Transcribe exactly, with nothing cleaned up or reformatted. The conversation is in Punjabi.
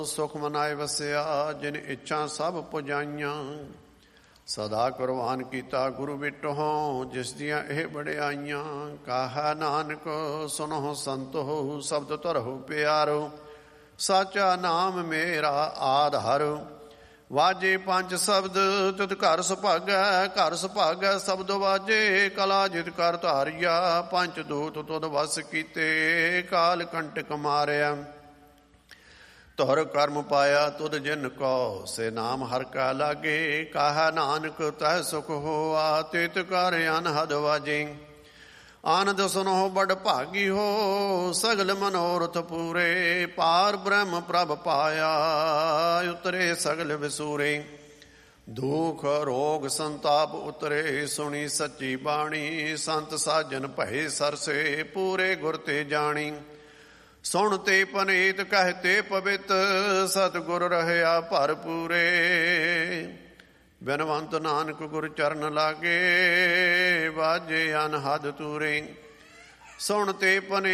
ਸੁਖ ਮਨਾਏ ਵਸਿਆ ਜਿਨ ਇੱਛਾ ਸਭ ਪੁਜਾਈਆਂ। ਸਦਾ ਕੁਰਬਾਨ ਕੀਤਾ ਗੁਰੂ ਬਿਟਹੁ ਜਿਸ ਦੀਆਂ ਇਹ ਵਡਿਆਈਆਂ। ਕਾਹੈ ਨਾਨਕ ਸੁਨਹੁ ਸੰਤੋ ਸ਼ਬਦ ਧਰਹੁ ਪਿਆਰੋ। ਸਾਚਾ ਨਾਮ ਮੇਰਾ ਆਧਾਰ। ਵਾਜੇ ਪੰਜ ਸ਼ਬਦ ਤਿਤ ਘਰ ਸੁਭਾਗੈ। ਘਰ ਸੁਭਾਗੈ ਸ਼ਬਦ ਵਾਜੇ ਕਲਾ ਜਿਤ ਕਰ ਧਾਰਿਆ। ਪੰਜ ਦੂਤ ਤੁਧ ਵਸ ਕੀਤੇ ਕਾਲ ਕੰਟਕ ਮਾਰਿਆ। ਧੁਰ ਕਰਮ ਪਾਇਆ ਤੁਧ ਜਿਨ ਕੋ ਸੇ ਨਾਮ ਹਰਿ ਕਾ ਲਾਗੇ। ਕਾਹੈ ਨਾਨਕ ਤਹਿ ਸੁਖ ਹੋਆ ਤਿਤ ਕਰ ਅਨਹਦ ਵਾਜੇ। ਆਨੰਦ ਸੁਨੋ ਬੜ ਭਾਗੀ ਹੋ ਸਗਲ ਮਨੋਰਥ ਪੂਰੇ। ਪਾਰ ਬ੍ਰਹਮ ਪ੍ਰਭ ਪਾਇਆ ਉਤਰੇ ਸਗਲ ਵਿਸੂਰੇ। ਦੁਖ ਰੋਗ ਸੰਤਾਪ ਉਤਰੇ ਸੁਣੀ ਸੱਚੀ ਬਾਣੀ। ਸੰਤ ਸਾਜਨ ਭਏ ਸਰਸੇ ਪੂਰੇ ਗੁਰ ਤੇ ਜਾਣੀ। ਸੁਣ ਤੇ ਪਨੀਤ ਕਹਿਤੇ ਪਵਿੱਤ ਸਤਿਗੁਰ ਰਹਿਆ ਭਰਪੂਰੇ। ਬਿਨਵੰਤ ਨਾਨਕ ਗੁਰ ਚਰਨ ਲਾਗੇ ਵਾਜੇ ਅਨਹਦ ਤੂਰੇ। ਸੁਣ ਤੇ ਪਨੀਤ